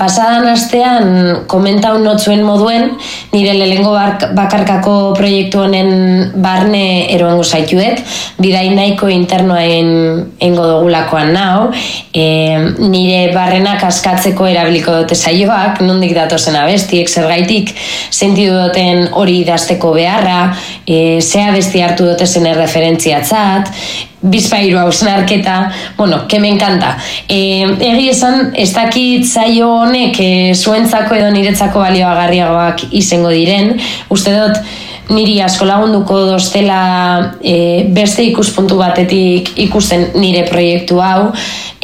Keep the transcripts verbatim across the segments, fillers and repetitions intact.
Pasadan astean komentau notzuen moduen, nire lehengo bakarkako proiektu honen barne eroengo zaituet, bidai nahiko internoain engo dugulakoan nau, e, nire barrenak askatzeko erabiliko dute saioak, nondik datozen abestiek, zergaitik sentidu duten hori idazteko beharra, e, ze abesti hartu dutezen erreferentziatzat, bizpairu hausnarketa, bueno, que me encanta. E, egi esan, ez dakit zaio honek e, zuentzako edo niretzako balioagarriagoak izango diren, uste dut niri asko lagunduko dostela e, beste ikuspuntu batetik ikusten nire proiektu hau,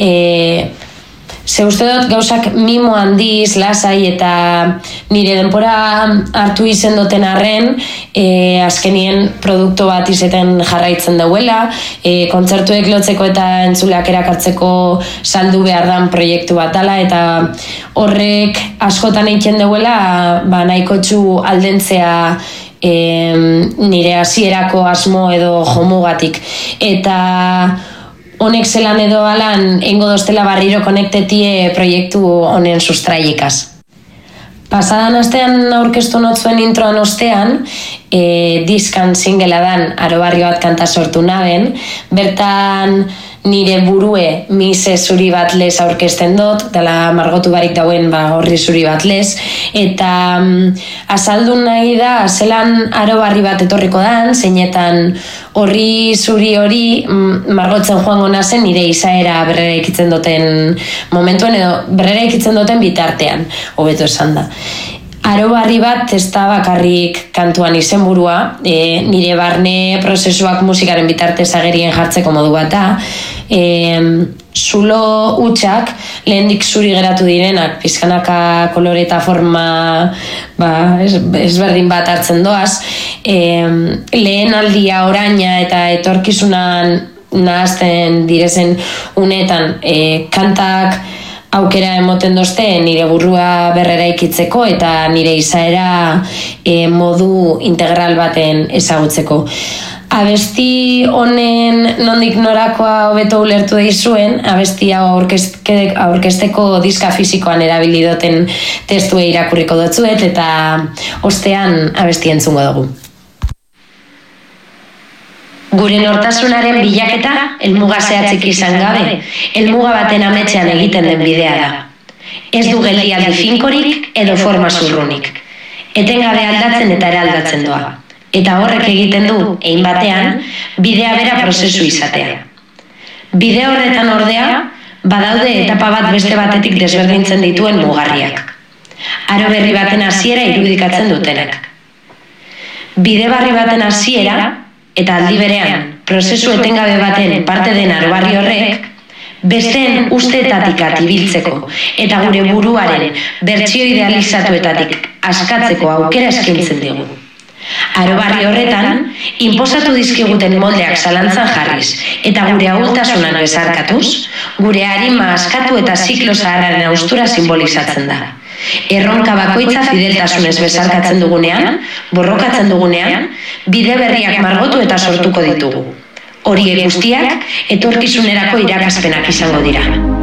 e, ze uste dut gauzak mimo handiz, lasai eta nire denpora hartu izen duten arren, e, azkenien produktu bat izeten jarraitzen dauela, e, kontzertuek lotzeko eta entzuleak erakartzeko saldu behar dan proiektu bat dala, eta horrek askotan egiten dauela, ba, nahiko txu aldentzea e, nire hasierako asmo edo jomugatik. Eta honek zelan edo alan engo dostela barriro konektetie proiektu honen sustraikaz. Pasadan astean aurkeztu notzuen introan ostean, e, diskan singela dan Aro barri bat kanta sortu naben, bertan nire burue mise zuri bat lez aurkezten dut, dela margotu barik dauen ba, horri zuri bat lez, eta um, azaldun nahi da, zelan aro barri bat etorriko dan, zeinetan horri zuri hori mm, margotzen joango nazen nire izaera berrera ikitzen duten momentuen, edo berrera ikitzen duten bitartean, hobeto esan da. Aro barri bat ez da bakarrik kantuan izenburua, e, nire barne prozesuak musikaren bitartez agerien jartzeko modu bat da, e, zulo hutsak lehendik zuri geratu direnak, pizkanaka kolore eta forma ba, ezberdin bat hartzen doaz, e, lehen aldia oraina eta etorkizunan nahazten direzen unetan e, kantak aukera emoten dozte nire burrua berrera ikitzeko eta nire izaera e, modu integral baten ezagutzeko. Abesti honen nondik norakoa hobeto ulertu daizuen, abesti hau aurkezteko diska fisikoan erabili duten testue irakurriko dotzuet eta ostean abesti entzungo dugu. Gure nortasunaren bilaketa, helmuga zehatzik izan gabe, helmuga baten ametsean egiten den bidea da. Ez du geldialdi finkorik edo forma zurrunik. Etengabe aldatzen eta eraldatzen doa. Eta horrek egiten du, ein batean, bidea bera prozesu izatea. Bide horretan ordea, badaude etapa bat beste batetik desberdintzen dituen mugarriak. Aro berri baten hasiera irudikatzen dutenak. Bide barri baten hasiera, eta aldi berean, prozesu etengabe baten parte den aro barri horrek, besteen usteetatik atibiltzeko eta gure buruaren bertsio idealizatuetatik askatzeko aukera eskaintzen digu. Aro barri horretan, inposatu dizkiguten moldeak zalantzan jarriz eta gure ahultasunan bezarkatuz, gure arima askatu eta ziklo zaharraren austura simbolizatzen da. Erronka bakoitza fideltasunez bezarkatzen dugunean, borrokatzen dugunean, bide berriak margotu eta sortuko ditugu. Horiek guztiak etorkizunerako irakaspenak izango dira.